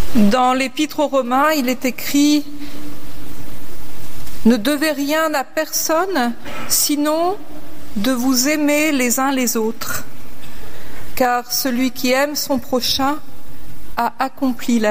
Dans l'Épître aux Romains, il est écrit « Ne devez rien à personne, sinon de vous aimer les uns les autres, car celui qui aime son prochain a accompli la loi. »